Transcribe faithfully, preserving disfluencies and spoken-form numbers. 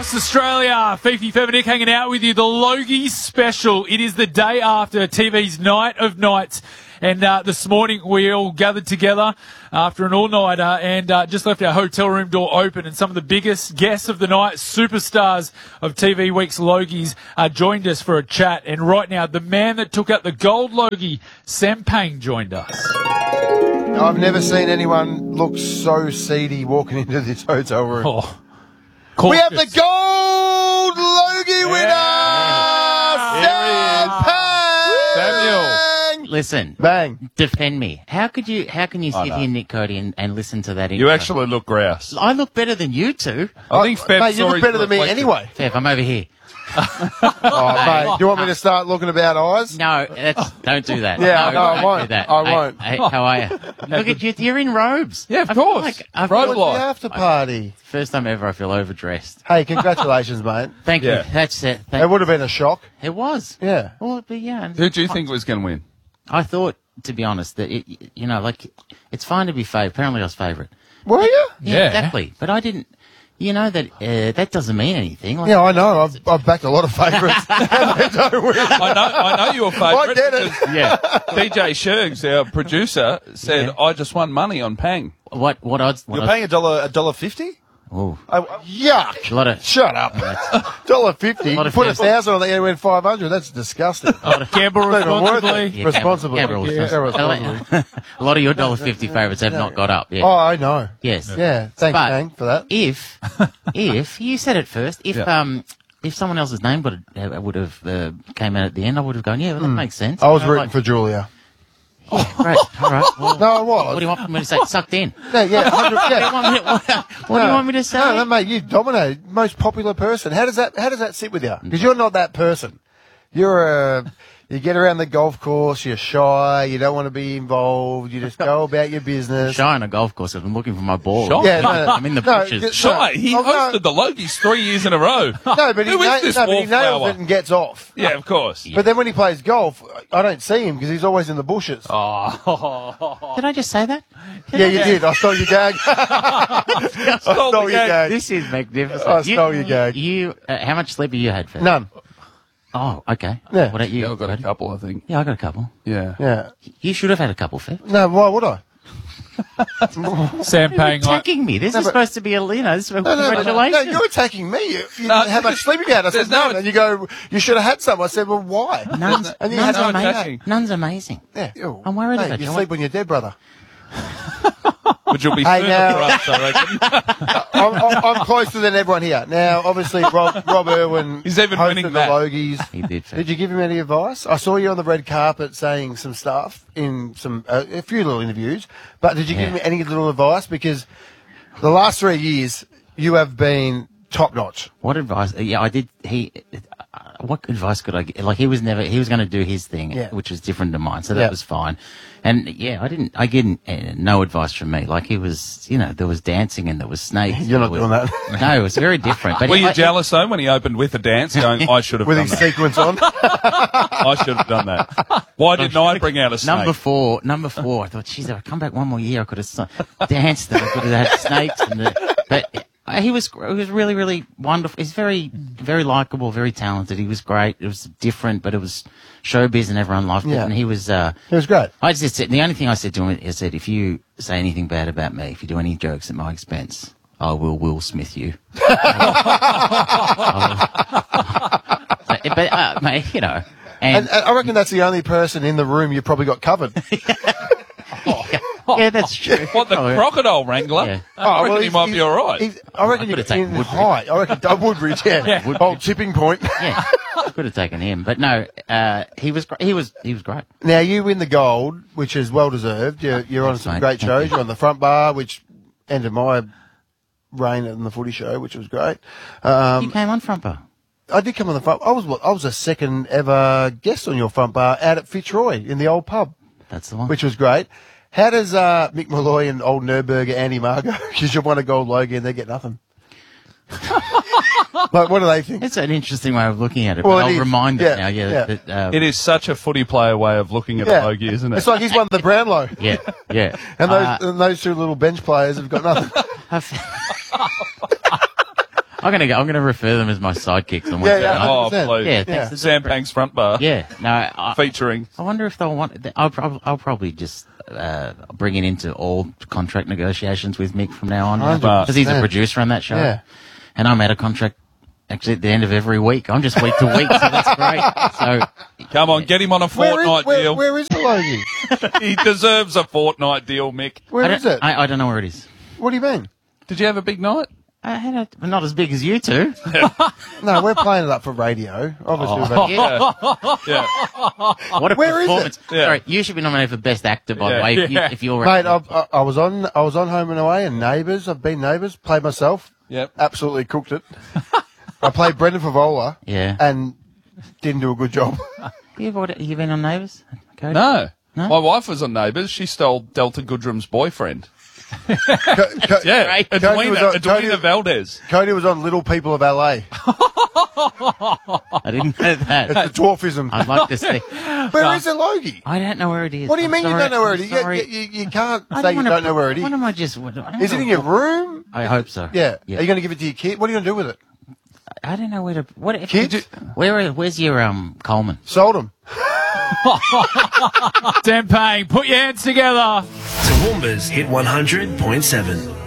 across Australia. Fifi Fevenick hanging out with you. The Logie special. It is the day after T V's Night of Nights. And uh, this morning we all gathered together after an all-nighter and uh, just left our hotel room door open. And some of the biggest guests of the night, superstars of T V Week's Logies, uh, joined us for a chat. And right now, the man that took out the gold Logie, Sam Pang, joined us. I've never seen anyone look so seedy walking into this hotel room. Oh, we have the gold Logie winner, yeah. Sam Pang! Samuel. Listen, Bang. Defend me. How could you? How can you sit no. here, Nick Cody, and, and listen to that? You intro? actually look grouse. I look better than you two. I think Fev Mate, you saw look his better than me reflection. anyway. Fev, I'm over here. Oh, mate, do you want me to start looking about eyes? No, that's, don't do that. Yeah, no, I don't won't. Do that. I won't. Hey, hey, how are you? Look at you. You're in robes. Yeah, of I feel course. Like, I Robe feel, What's life. the after party? first time ever I feel overdressed. Hey, congratulations, mate. Thank Yeah. you. That's it. Thank It would have been a shock. It was. Yeah. Well, but yeah. Who do you think was going to win? I thought, to be honest, that it, you know, like it's fine to be favourite. Apparently, I was favourite. Were you? Yeah, Yeah. exactly. But I didn't. You know that uh, that doesn't mean anything. Like, Yeah, I know. I've, I've backed a lot of favourites. And they don't win. I know, I know you were favourite. I get it. yeah. D J Shergs, our producer, said, Yeah. I just won money on Pang. What what odds? What You're odds? paying a dollar, a dollar fifty? Oh, Yuck. a lot of. Shut up. Dollar fifty. lot of Put a fifty. thousand on there and win five hundred. That's disgusting. Gamble Not even worth responsibly. it. Yeah, Responsibly. gamble- gamble Yeah, responsibly. responsibly. A lot of your dollar fifty favourites have not got up yet. Oh, I know. Yes. Yeah. Thanks, But- Pang, for that. If if you said it first, if Yeah. um if someone else's name would have, would have uh, came out at the end, I would have gone, yeah, well, that makes sense. Hmm. I was You know, rooting like- for Julia. Great. All right. Well, No, I what was. do you want me to say? Sucked in. No, yeah, one hundred, What do you yeah. want me to, what, what do you want me to say? No, no, mate, you dominated. Most popular person. How does that, how does that sit with you? Because you're not that person. You're a, you get around the golf course, you're shy, you don't want to be involved, you just go about your business. Shy on a golf course. I'm looking for my ball. Shy? Yeah, no, no. I'm in the No, bushes. just- Shy, he Oh, no. hosted the Logies three years in a row. No, but he, Who is na- this no, but he nails wallflower? it and gets off. Yeah, of course. But then when he plays golf, I don't see him because he's always in the bushes. Oh. Did I just say that? Yeah, you did. I stole your gag. I stole your gag. This is magnificent. I stole your gag. You, uh, how much sleep have you had, Fed? None. Oh, okay. Yeah. What about you? Yeah, I've got a Fed? couple, I think. Yeah, I got a couple. Yeah. Yeah. You should have had a couple, Fed. No, why would I? Sam You're Pang, I, attacking me. This No, is but- supposed to be a, you know, this is a No, no, no, no, congratulations. you're attacking me. You, you No, how much sleep you had? I said there's no- none. And you go, you should have had some. I said, well, why? None's, And you none's had no some. amazing. attacking. None's amazing. Yeah. Ew. I'm worried Mate, about you you. sleep when you're dead, brother. Which will be Hey, sooner now- for us, I reckon. I'm, I'm, I'm closer than everyone here. Now, obviously, Rob, Rob Irwin He's even hosted winning the that. Logies. He did, Fed. Did you give him any advice? I saw you on the red carpet saying some stuff in some uh, a few little interviews, but did you give Yeah. him any little advice? Because the last three years, you have been top notch. What advice? Yeah, I did. He. Uh, what advice could I get? Like he was never. He was going to do his thing, Yeah. which was different to mine. So that Yeah. was fine. And yeah, I didn't. I didn't. Uh, no advice from me. Like he was. You know, there was dancing and there was snakes. You're not there doing was, that. No, it was very different. But Were you I- jealous, though, when he opened with a dance, going, I should have With done his that? sequence on. I should have done that. Why didn't I bring out a snake? Number four, number four. I thought, geez, if I come back one more year, I could have s- danced and I could have had snakes. And the, but uh, he was, he was really, really wonderful. He's very, very likable, very talented. He was great. It was different, but it was showbiz and everyone loved it. Yeah. And he was, uh, It was great. I just said, the only thing I said to him is that if you say anything bad about me, if you do any jokes at my expense, I will Will Smith you. I will- but, uh, mate, you know. And, and I reckon that's the only person in the room you probably got covered. yeah, that's true. What, the Oh, yeah. crocodile wrangler? Yeah. I reckon he he's- might be he's- all right. he's- I reckon I you could've in taken Woodbridge. height. I reckon uh, Woodbridge, yeah. Yeah. Old tipping point. Yeah, could have taken him, but no, uh, he was gr- he was he was great. Now you win the gold, which is well deserved. You're, you're on Thanks, some mate. great Thank shows. you. You're on the front bar, which ended my reign in the footy show, which was great. you Um, came on front bar. I did come on the front. I was what? I was a second ever guest on your front bar out at Fitzroy in the old pub, That's the one. which was great. How does uh, Mick Malloy and old Nerdberger Andy Margo? Because you've won a gold Logie and they get nothing. Like, what do they think? It's an interesting way of looking at it. Well, but it I'll is. remind Yeah, it now. Yeah, yeah. that, uh, It is such a footy player way of looking at Yeah. a Logie, isn't it? It's like he's won the Brownlow. Yeah, yeah. And those, Uh, and those two little bench players have got nothing. I've- I'm gonna go. I'm gonna refer them as my sidekicks on Yeah, Wednesday yeah. night. Oh, one hundred percent. please. Yeah, Yeah. thanks to Sam the- Pank's front bar. Yeah, no, I, Featuring. I wonder if they'll want. I'll probably, I'll probably just uh, bring it into all contract negotiations with Mick from now on, one hundred because he's a percent. producer on that show, Yeah. and I'm out of contract actually at the end of every week. I'm just week to week, so that's great. So Come on, get him on a Where is, fortnight where, deal. where is the Logie? He deserves a fortnight deal, Mick. Where I is don't, it? I, I don't know where it is. What do you mean? Did you have a big night? I had a, not as big as you two. No, we're playing it up for radio. Obviously, we've had- Yeah. Yeah. What a Where is performance! it? Yeah. Sorry, you should be nominated for best actor, by Yeah. the way. If, you, Yeah. if you're Mate, I, I, I was on. I was on Home and Away and Neighbours. I've been Neighbours. Played myself. Yep. Absolutely cooked it. I played Brendan Favola. Yeah. And didn't do a good job. you ever you been on Neighbours? Cody? No. No? My wife was on Neighbours. She stole Delta Goodrum's boyfriend. Co- Co- Yeah. Right. Cody Edwina, was on- Edwina Cody- Valdez. Cody was on Little People of L A. I didn't know that. It's the dwarfism. I'd like to see. Where is the Logie? I don't know where it is. What do you I'm mean you sorry. don't know where I'm it is? You, sorry. you, you can't I say you wanna don't know put- where it is. What am I just? What, I don't Is it know. in your room? I hope so. Yeah. yeah. Are you going to give it to your kid? What are you going to do with it? I don't know where to. What if Kids? Where? Where's your um Coleman? Sold them. Sam Payne, put your hands together. Toowoomba's Hit one hundred point seven.